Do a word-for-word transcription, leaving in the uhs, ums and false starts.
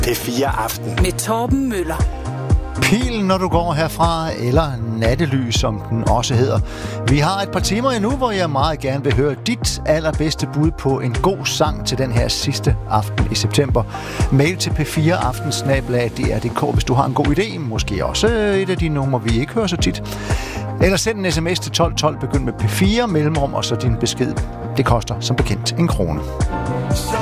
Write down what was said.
P fire Aften med Torben Møller. Pil, når du går herfra, eller nattelys, som den også hedder. Vi har et par timer endnu, hvor jeg meget gerne vil høre dit allerbedste bud på en god sang til den her sidste aften i september. Mail til p fire aften snabel-a d r punktum d k, hvis du har en god idé. Måske også et af de numre, vi ikke hører så tit. Eller send en sms til tolv tolv, begynd med P fire, mellemrum og så din besked. Det koster som bekendt en krone.